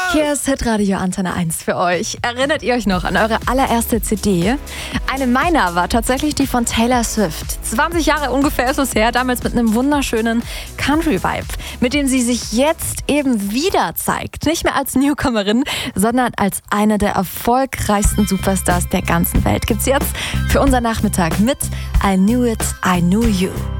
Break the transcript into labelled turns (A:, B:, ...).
A: Hier ist Hitradio Antenne 1 für euch. Erinnert ihr euch noch an eure allererste CD? Eine meiner war tatsächlich die von Taylor Swift. 20 Jahre ungefähr ist es her, damals mit einem wunderschönen Country-Vibe, mit dem sie sich jetzt eben wieder zeigt. Nicht mehr als Newcomerin, sondern als eine der erfolgreichsten Superstars der ganzen Welt. Gibt's jetzt für unseren Nachmittag mit I Knew It, I Knew You.